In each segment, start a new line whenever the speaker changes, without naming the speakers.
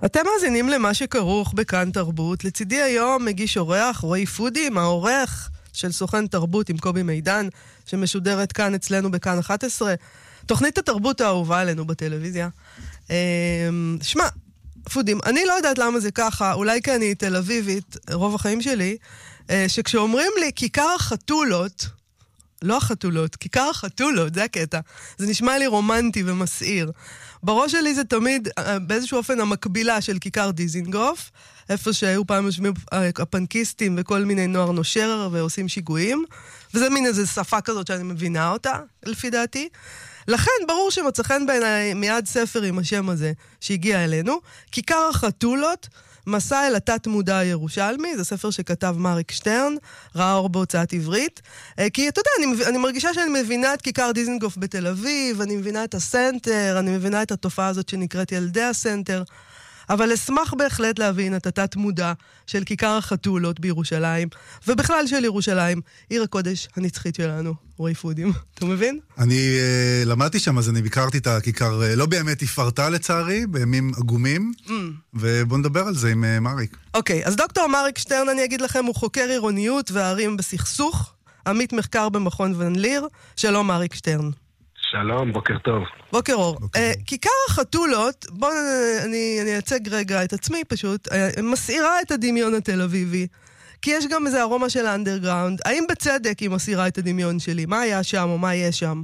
אתם מאזינים למה שכרוך בכאן תרבות. לצידי היום מגיש אורח, רועי פודים, העורך של סוכן תרבות עם קובי מידן, שמשודרת כאן אצלנו בכאן 11. תוכנית התרבות האהובה עלינו בטלוויזיה. שמע, פודים, אני לא יודעת למה זה ככה, אולי כי אני תל אביבית, רוב החיים שלי, שכשאומרים לי כיכר החתולות, לא החתולות, כיכר החתולות, זה הקטע. זה נשמע לי רומנטי ומסעיר. בראש שלי זה תמיד באיזשהו אופן המקבילה של כיכר דיזינגוף, איפה שהיו פעם יושבים הפנקיסטים וכל מיני נוער נושר ועושים שיגועים, וזה מין איזו שפה כזאת שאני מבינה אותה, לפי דעתי. לכן ברור שמצא חן בעיניי מיד ספר עם השם הזה שהגיע אלינו, כיכר החתולות, מסע אל התת מודע הירושלמי, זה ספר שכתב מריק שטרן, ראה אור בהוצאת עברית, כי אתה יודע, אני מרגישה שאני מבינה את כיכר דיזנגוף בתל אביב, אני מבינה את הסנטר, אני מבינה את התופעה הזאת שנקראת ילדי הסנטר, אבל אשמח בהחלט להבין את התת מודע של כיכר החתולות בירושלים, ובכלל של ירושלים, עיר הקודש הנצחית שלנו, רועי פודים. אתה מבין?
אני למדתי שם, אז אני ביקרתי את הכיכר, לא באמת הפרטה לצערי, בימים עגומים, ובוא נדבר על זה עם מריק.
אוקיי, אז דוקטור מריק שטרן, אני אגיד לכם, הוא חוקר עירוניות וערים בסכסוך, עמית מחקר במכון ון ליר. שלום מריק שטרן.
שלום, בוקר טוב.
בוקר אור. כיכר החתולות, בואו אני אצג רגע את עצמי פשוט, מסעירה את הדמיון התל אביבי, כי יש גם איזה ארומה של האנדרגראונד. האם בצדק היא מסעירה את הדמיון שלי? מה היה שם או מה יהיה שם?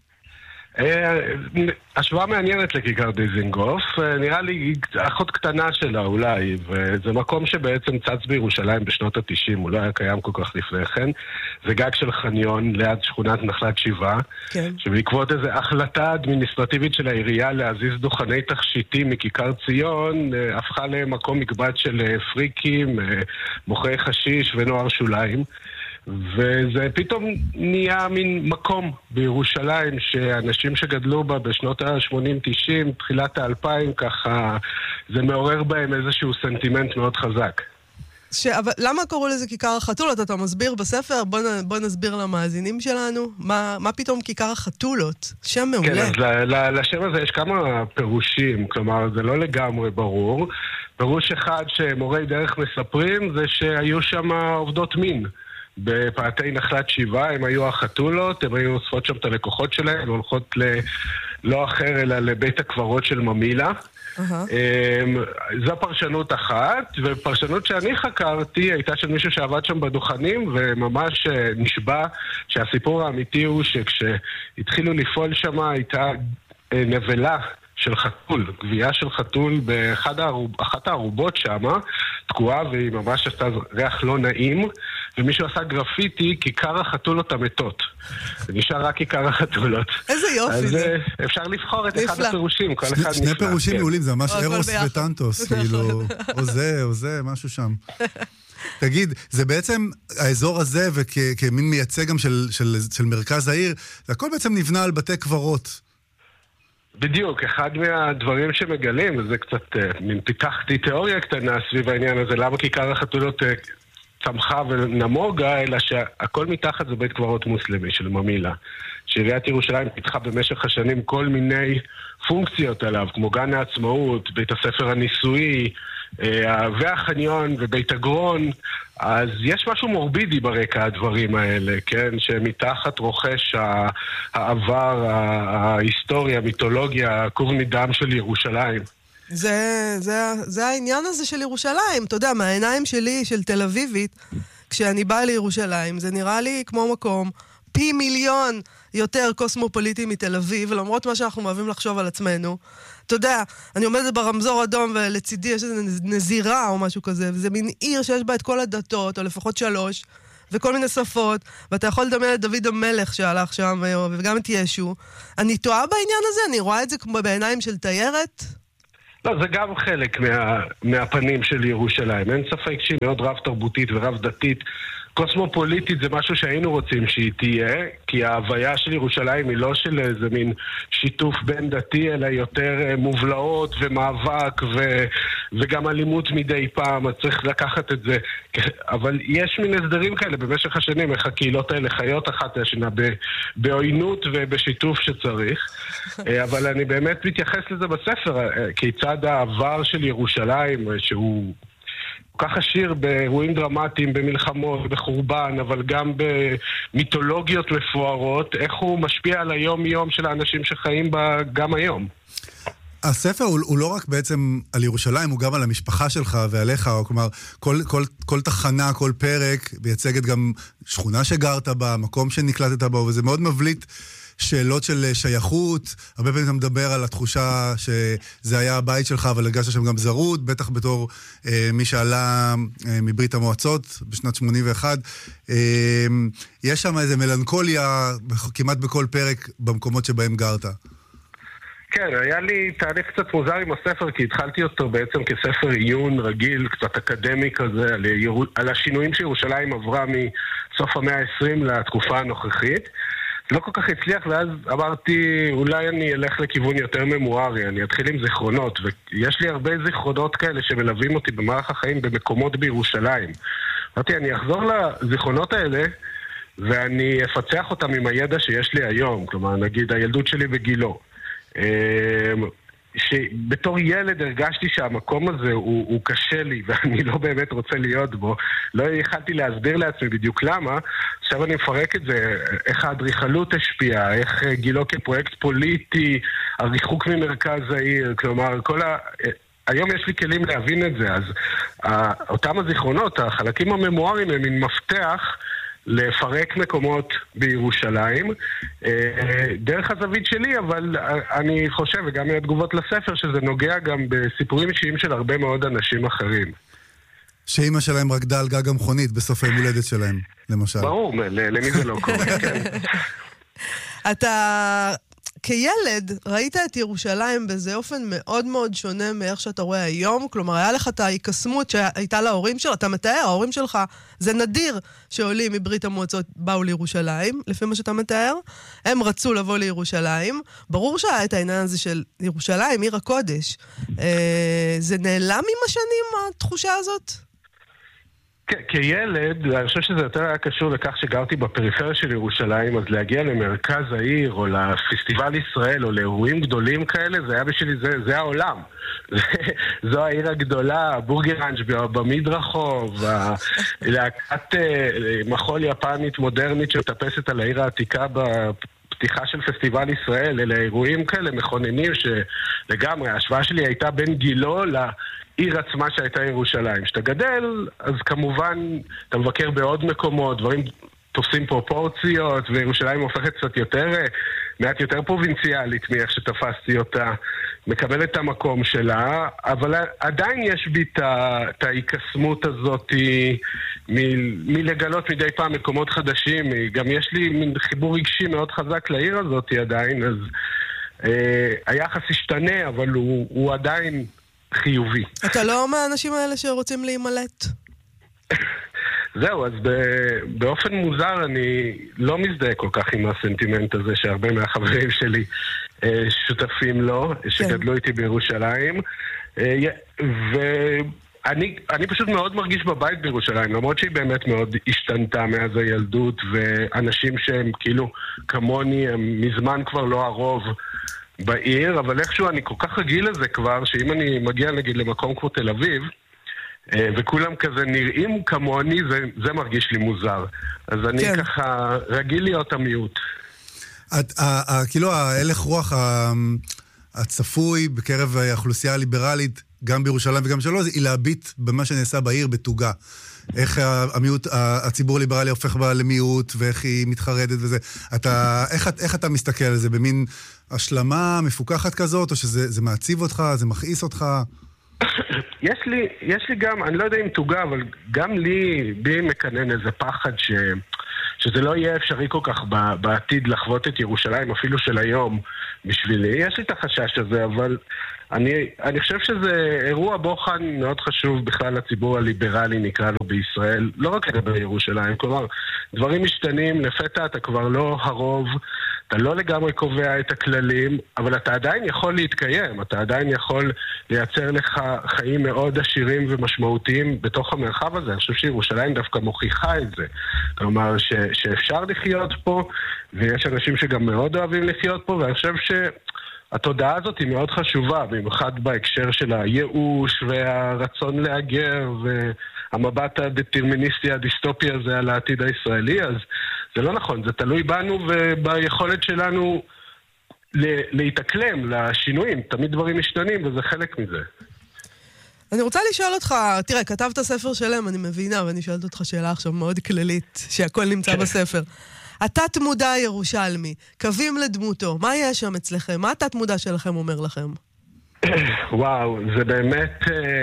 השוואה מעניינת לכיכר דיזינגוף, נראה לי אחות קטנה שלה אולי, וזה מקום שבעצם צץ בירושלים בשנות ה-90, הוא לא היה קיים כל כך לפני כן. זה גג של חניון ליד שכונת נחלת שבעה, כן. שבעקבות איזו החלטה אדמיניסטרטיבית של העירייה להזיז דוכני תכשיטים מכיכר ציון, הפכה למקום מקבץ של פריקים, מוכרי חשיש ונוער שוליים. וזה פתאום נהיה מין מקום בירושלים שאנשים שגדלו בה בשנות ה-80-90, תחילת ה-2000, ככה זה מעורר בהם איזשהו סנטימנט מאוד חזק.
אבל למה קראו לזה כיכר החתולות? אתה מסביר בספר? בוא נסביר למאזינים שלנו. מה פתאום כיכר החתולות? שם מעולה.
כן, אז לשם הזה יש כמה פירושים, כלומר זה לא לגמרי ברור. פירוש אחד שמורי דרך מספרים זה שהיו שם עובדות מין. בפאתי נחלת שבעה, הם היו החתולות, הם היו אוספות שם את הלקוחות שלהם, הולכות לא אחר אלא לבית הקברות של ממילה. זו פרשנות אחת, ופרשנות שאני חקרתי הייתה של מישהו שעבד שם בדוכנים, וממש נשבע שהסיפור האמיתי הוא שכשהתחילו לפעול שם הייתה נבלה של חתול, גבייה של חתול באחת הערובות שם, תקועה, והיא ממש עשתה ריח לא נעים, ומישהו עשה גרפיטי, כיכר החתולות המתות. ונשאר רק כיכר החתולות.
איזה יופי זה.
אז אפשר לבחור את אחד הפירושים, כל אחד נפלא.
שני פירושים מעולים, זה ממש ארוס וטנטוס, כאילו, או זה, משהו שם. תגיד, זה בעצם האזור הזה, וכמין מייצג גם של מרכז העיר, זה הכל בעצם נבנה על בתי קברות.
בדיוק, אחד מהדברים שמגלים, וזה קצת, פיתחתי תיאוריה קטנה סביב העניין הזה, למה כיכר החתולות צמחה ונמוגה, אלא שהכל מתחת זה בית קברות מוסלמי של ממילה. שעיריית ירושלים פיתחה במשך השנים כל מיני פונקציות עליו, כמו גן העצמאות, בית הספר הניסויי, והחניון ובית הגרון. אז יש משהו מורבידי ברקע הדברים האלה, כן? שמתחת רוכש העבר, ההיסטוריה, המיתולוגיה, קור מדם של ירושלים.
זה העניין הזה של ירושלים. אתה יודע, מהעיניים שלי, של תל אביבית, כשאני באה לירושלים, זה נראה לי כמו מקום פי מיליון יותר קוסמופוליטי מתל אביב, ולמרות מה שאנחנו אוהבים לחשוב על עצמנו. אתה יודע, אני עומדת ברמזור אדום, ולצידי יש איזו נזירה או משהו כזה, וזה מין עיר שיש בה את כל הדתות, או לפחות 3, וכל מיני שפות, ואתה יכול לדמיין את דוד המלך שהלך שם, וגם את ישו. אני טועה בעניין הזה? אני רואה את זה כמו בעיניים של תיירת?
לא, זה גם חלק מהפנים של ירושלים. אין ספק שהיא מאוד רב תרבותית ורב דתית. קוסמופוליטית זה משהו שהיינו רוצים שהיא תהיה, כי ההוויה של ירושלים היא לא של איזה מין שיתוף בין דתי, אלא יותר מובלעות ומאבק וגם אלימות מדי פעם, אז צריך לקחת את זה. אבל יש מין הסדרים כאלה במשך השנים, איך הקהילות האלה חיות אחת השנה בעוינות ובשיתוף שצריך. אבל אני באמת מתייחס לזה בספר, כיצד העבר של ירושלים, שהוא כל כך עשיר באירועים דרמטיים, במלחמות, בחורבן, אבל גם במיתולוגיות מפוארות, איך הוא משפיע על היום-יום של האנשים שחיים בה גם היום.
הספר הוא לא רק בעצם על ירושלים, הוא גם על המשפחה שלך ועליך, או כלומר, כל תחנה, כל פרק, מייצגת גם שכונה שגרת בה, מקום שנקלטת בה, וזה מאוד מבליט שאלות של שייכות. הרבה פעמים אתה מדבר על התחושה שזה היה הבית שלך, אבל הרגשת שם גם זרות, בטח בתור מי שעלה מברית המועצות בשנת 81. יש שם איזו מלנכוליה כמעט בכל פרק במקומות שבהם גרת.
כן, היה לי תהליך קצת מוזר עם הספר, כי התחלתי אותו בעצם כספר עיון רגיל, קצת אקדמי כזה, על השינויים שירושלים עברה מסוף המאה ה-20 לתקופה הנוכחית. לא כל כך הצליח, ואז אמרתי, אולי אני אלך לכיוון יותר ממוארי, אני אתחיל עם זיכרונות, ויש לי הרבה זיכרונות כאלה שמלווים אותי במערך החיים במקומות בירושלים. אמרתי, אני אחזור לזיכרונות האלה, ואני אפצח אותם עם הידע שיש לי היום, כלומר, נגיד, הילדות שלי בגילו. שבתור ילד הרגשתי שהמקום הזה הוא קשה לי ואני לא באמת רוצה להיות בו. לא יכלתי להסביר לעצמי בדיוק למה. עכשיו אני מפרק את זה, איך האדריכלות השפיעה, איך גילו כפרויקט פוליטי, הריחוק ממרכז העיר, כלומר היום יש לי כלים להבין את זה. אז אותם הזיכרונות, החלקים הממואריים הם מין מפתח לפרק מקומות בירושלים דרך הזווית שלי, אבל אני חושב, וגם מהתגובות לספר, שזה נוגע גם בסיפורים אישיים של הרבה מאוד אנשים אחרים.
שאמא שלהם רקדה על גג המכונית בסוף היום הולדת שלהם, למשל.
ברור, למי זה לא קורה, כן.
אתה כילד ראית את ירושלים באיזה אופן מאוד מאוד שונה מאיך שאתה רואה היום, כלומר היה לך את ההיקסמות שהייתה להורים שלך, אתה מתאר, ההורים שלך, זה נדיר שעולים מברית המועצות באו לירושלים, לפי מה שאתה מתאר, הם רצו לבוא לירושלים, ברור שהיה את העניין הזה של ירושלים, עיר הקודש, זה נעלם עם השנים התחושה הזאת?
כילד, אני חושב שזה יותר היה קשור לכך שגרתי בפריפריה של ירושלים, אז להגיע למרכז העיר, או לפסטיבל ישראל, או לאירועים גדולים כאלה, זה היה בשבילי, זה העולם. זו העיר הגדולה, בורגראנץ' במדרחוב, להקת מחול יפנית מודרנית שמטפסת על העיר העתיקה בפתיחה של פסטיבל ישראל, אלה אירועים כאלה מכוננים שלגמרי, ההשוואה שלי הייתה בין גילו עיר עצמה שהייתה ירושלים. כשאתה גדל, אז כמובן אתה מבקר בעוד מקומות, דברים תופסים פרופורציות, וירושלים הופכת קצת יותר, מעט יותר פרובינציאלית מאיך שתפסתי אותה, מקבלת את המקום שלה, אבל עדיין יש בי את ההיקסמות הזאת מלגלות מדי פעם מקומות חדשים, גם יש לי מין חיבור רגשי מאוד חזק לעיר הזאת עדיין, אז היחס השתנה, אבל הוא עדיין חיובי.
אתה לא מהאנשים האלה שרוצים להימלט?
זהו, אז באופן מוזר אני לא מזדהה כל כך עם הסנטימנט הזה שהרבה מהחברים שלי שותפים לו, שגדלו איתי בירושלים, ואני פשוט מאוד מרגיש בבית בירושלים, למרות שהיא באמת מאוד השתנתה מאז הילדות, ואנשים שהם כאילו כמוני הם מזמן כבר לא הרוב בעיר, אבל איכשהו אני כל כך רגיל לזה כבר, שאם אני מגיע נגיד למקום כמו תל אביב, וכולם כזה נראים כמוני, זה מרגיש לי מוזר. אז אני ככה רגיל להיות המיעוט.
כאילו ההלך רוח הצפוי בקרב האוכלוסייה הליברלית, גם בירושלים וגם שלא, היא להביט במה שנעשה בעיר בתוגה. איך הציבור הליברלי הופך בה למיעוט, ואיך היא מתחרדת וזה. איך אתה מסתכל על זה? במין השלמה מפוקחת כזאת, או שזה מעציב אותך, זה מכעיס אותך?
יש לי גם, אני לא יודע אם תוגה, אבל גם בי מקנן איזה פחד שזה לא יהיה אפשרי כל כך בעתיד לחוות את ירושלים, אפילו של היום בשבילי. יש לי את החשש הזה, אבל אני חושב שזה אירוע בוחן מאוד חשוב בכלל לציבור הליברלי, נקרא לו בישראל, לא רק לגבי ירושלים, כלומר, דברים משתנים, לפתע אתה כבר לא הרוב, אתה לא לגמרי קובע את הכללים, אבל אתה עדיין יכול להתקיים, אתה עדיין יכול לייצר לך חיים מאוד עשירים ומשמעותיים בתוך המרחב הזה. אני חושב שירושלים דווקא מוכיחה את זה. כלומר, שאפשר לחיות פה, ויש אנשים שגם מאוד אוהבים לחיות פה, ואני חושב שהתודעה הזאת היא מאוד חשובה, במיוחד בהקשר של הייאוש והרצון להגר והמבט הדטרמיניסטי הדיסטופי הזה על העתיד הישראלי. אז זה לא נכון, זה תלוי בנו וביכולת שלנו להתאקלם לשינויים. תמיד דברים משתנים וזה חלק מזה.
אני רוצה לשאול אותך, תראה, כתבת ספר שלם, אני מבינה, ואני שואלת אותך שאלה עכשיו מאוד כללית, שהכל נמצא בספר. התת מודע ירושלמי, קווים לדמותו, מה יש שם אצלכם? מה התת מודע שלכם אומר לכם?
וואו, זה באמת...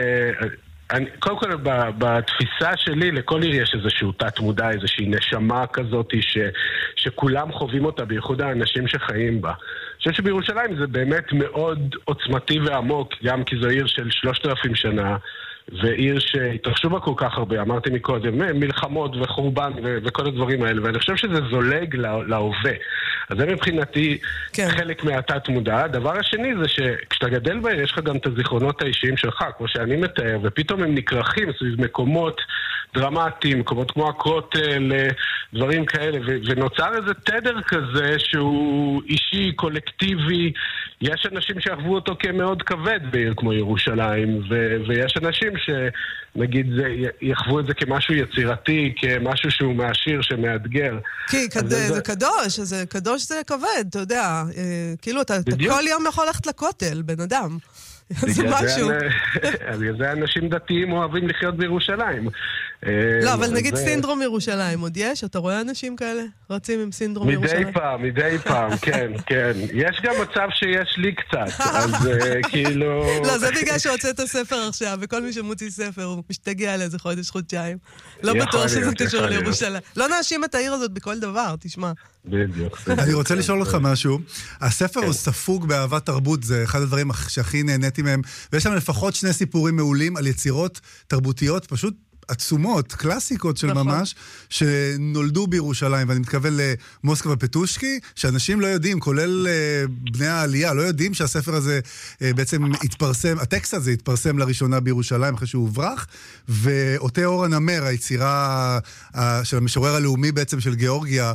קודם כל, בתפיסה שלי, לכל עיר יש איזשהו תת מודע, איזושהי נשמה כזאת שכולם חווים אותה, בייחוד האנשים שחיים בה. אני חושב שבירושלים זה באמת מאוד עוצמתי ועמוק, גם כי זו עיר של 3,000 שנה, ועיר שהתרחשו בה כל כך הרבה, אמרתי מקודם, מלחמות וחורבן וכל הדברים האלה, ואני חושב שזה זולג להווה. אז זה מבחינתי חלק מהתת מודע. הדבר השני זה שכשאתה גדל בעיר, יש לך גם את הזיכרונות האישיים שלך, כמו שאני מתאר, ופתאום הם נקרחים סביב מקומות דרמטיים, מקומות כמו הכותל, דברים כאלה, ונוצר איזה תדר כזה שהוא אישי, קולקטיבי. יש אנשים שיחוו אותו כמאוד כבד בעיר כמו ירושלים, ויש אנשים שנגיד יחוו את זה כמשהו יצירתי, כמשהו שהוא מעשיר, שמאתגר.
כי זה קדוש, זה קדוש זה כבד, אתה יודע. כאילו אתה כל יום יכול ללכת לכותל, בן אדם. זה משהו.
זה אנשים דתיים אוהבים לחיות בירושלים.
לא, אבל נגיד סינדרום ירושלים, עוד יש? אתה רואה אנשים כאלה רצים עם סינדרום ירושלים?
מדי פעם, כן, כן. יש גם מצב שיש לי קצת, אז כאילו...
לא, זה בגלל שהוצאת הספר עכשיו, וכל מי שמוציא ספר הוא משתגע על איזה חודש-חודשיים. לא בטוח שזה קשור לירושלים. לא נאשים את העיר הזאת בכל דבר, תשמע.
בדיוק.
אני רוצה לשאול אותך משהו. הספר הוא ספוג באהבת תרבות, זה אחד הדברים שהכי נהניתי מהם, ויש שם לפחות 2 סיפורים מעולים על יצירות תרבותיות, פשוט עצומות, קלאסיקות של ממש, שנולדו בירושלים, ואני מתכוון למוסקבה פטושקי, שאנשים לא יודעים, כולל בני העלייה, לא יודעים שהספר הזה בעצם התפרסם, הטקסט הזה התפרסם לראשונה בירושלים אחרי שהוא הוברח, ואותה אור הנמר, היצירה של המשורר הלאומי בעצם של גיאורגיה,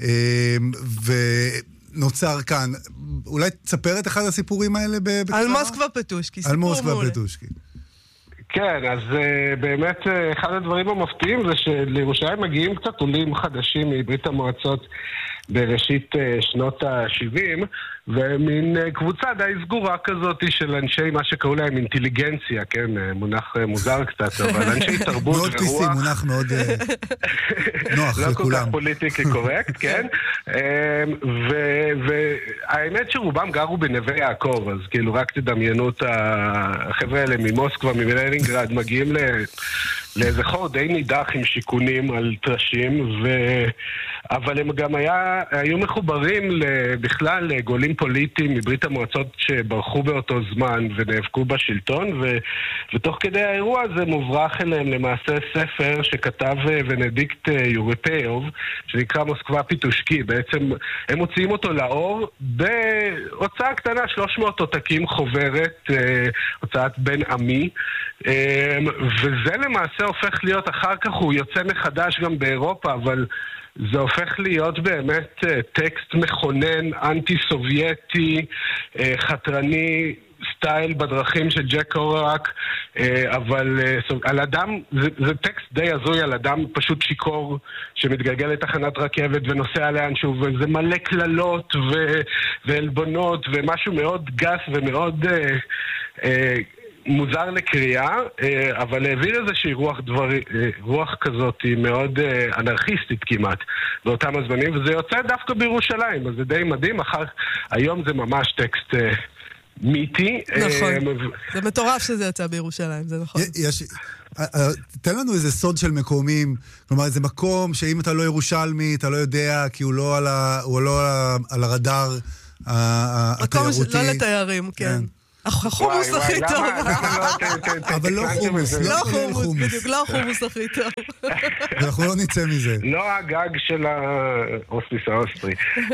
ונוצר כאן. אולי תספר את אחד הסיפורים האלה בקצרה?
על מוסקבה פטושקי,
סיפור מעולה. על מוסקבה פטושקי.
כן, אז באמת אחד הדברים המפתיעים זה שלירושלים מגיעים קצת עולים חדשים מברית המועצות בראשית שנות ה-70, ומין קבוצה די סגורה כזאת של אנשי מה שקראו להם אינטליגנציה, כן, מונח מוזר קצת, אבל אנשי תרבות ורוח.
מאוד פיסי, מונח מאוד נוח לכולם.
לא כל כך פוליטיקלי קורקט, כן. והאמת שרובם גרו בנווה יעקב, אז כאילו רק תדמיינו את החבר'ה האלה ממוסקבה, ממלנינגרד, מגיעים לאיזה חור די נידח עם שיקונים על טרשים, אבל הם גם היו מחוברים בכלל לגולים פוליטיים מברית המועצות שברחו באותו זמן ונאבקו בשלטון, ותוך כדי האירוע הזה מוברח אליהם למעשה ספר שכתב ונדיקט יורפאוב, שנקרא מוסקבה פטושקי. בעצם הם מוציאים אותו לאור בהוצאה קטנה, 300 עותקים חוברת, הוצאת בן עמי, וזה למעשה הופך להיות, אחר כך הוא יוצא מחדש גם באירופה, אבל זה הופך להיות באמת טקסט מכונן, אנטי-סובייטי, חתרני, סטייל בדרכים של ג'ק קורק, אבל על אדם, זה טקסט די הזוי על אדם פשוט שיקור שמתגלגל לתחנת רכבת ונוסע לאנשהו, וזה מלא כללות ועלבונות ומשהו מאוד גס ומאוד מוזר לקריאה, אבל העביר איזושהי רוח כזאת היא מאוד אנרכיסטית כמעט באותם הזמנים, וזה יוצא דווקא בירושלים, אז זה די מדהים. היום זה ממש טקסט מיתי.
נכון, זה מטורף שזה יצא בירושלים, זה נכון.
תן לנו איזה סוד של מקומים, כלומר איזה מקום שאם אתה לא ירושלמי אתה לא יודע, כי הוא לא על הרדאר התיירותי.
מקום לא לתיירים, כן. החומוס הכי טוב.
אבל לא חומוס,
לא חומוס, בדיוק, לא החומוס הכי טוב.
אנחנו לא נצא מזה.
לא הגג של האוספיס האוסטרי.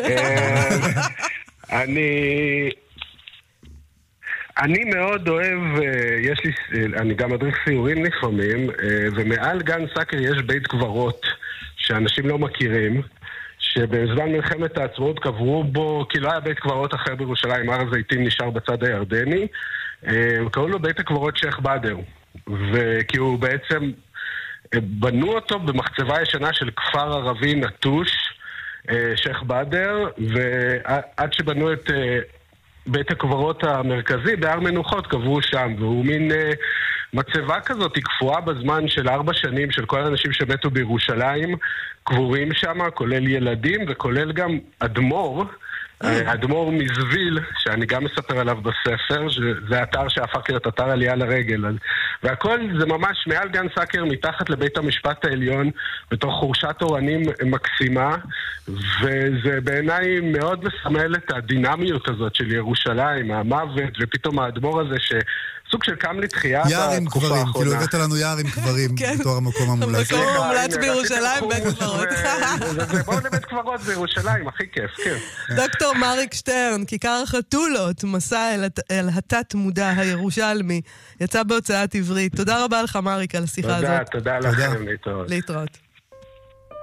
אני מאוד אוהב, אני גם מדריך סיורים לפעמים, ומעל גן סאקר יש בית קברות שאנשים לא מכירים, שבזמן מלחמת העצמאות קברו בו, כי לא היה בית קברות אחר בירושלים, הר הזיתים נשאר בצד הירדני, קראו לו בית הקברות שייח באדר, וכי הוא בעצם, בנו אותו במחצבה ישנה של כפר ערבי נטוש, שייח באדר, ועד שבנו את בית הקברות המרכזי, בהר מנוחות קברו שם, והוא מין מצבה כזאת, היא קפואה בזמן של 4 שנים של כל האנשים שמתו בירושלים, קבורים שם, כולל ילדים וכולל גם אדמו"ר, אדמו"ר מזוויל, שאני גם מספר עליו בספר, זה אתר שהפך להיות אתר עלייה לרגל. והכל זה ממש מעל גן סאקר, מתחת לבית המשפט העליון, בתוך חורשת אורנים מקסימה, וזה בעיניי מאוד מסמל את הדינמיות הזאת של ירושלים, המוות, ופתאום האדמו"ר הזה סוג של קם לתחייה
יער עם קברים, כאילו הבאת לנו יער עם קברים בתור המקום המומלץ.
המקום המומלץ בירושלים, בית קברות.
בואו לבית קברות בירושלים, הכי כיף, כן.
דוקטור מריק שטרן, כיכר החתולות, מסע אל התת מודע הירושלמי, יצא בהוצאת עברית. תודה רבה לך מריק על השיחה הזאת.
תודה לכם, להתראות.
להתראות.